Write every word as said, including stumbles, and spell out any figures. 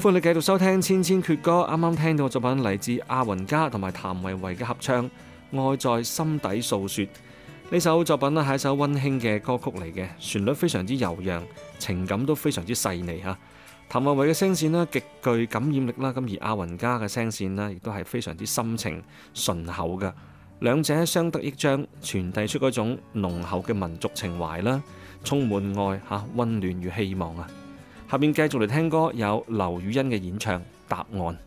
歡迎你繼續收聽《千千闕歌》。啱啱聽到嘅作品嚟自阿雲加同埋譚維維嘅合唱《愛在心底訴說》。呢首作品咧係一首溫馨嘅歌曲嚟嘅，旋律非常之悠揚，情感都非常之細膩嚇。譚維維嘅聲線咧極具感染力啦，咁而阿雲加嘅聲線咧亦都係非常之深情順厚嘅，兩者相得益彰，傳遞出嗰種濃厚嘅民族情懷啦，充滿愛嚇、溫暖與希望啊！下面繼續嚟聽歌，有劉雨欣嘅演唱《答案》。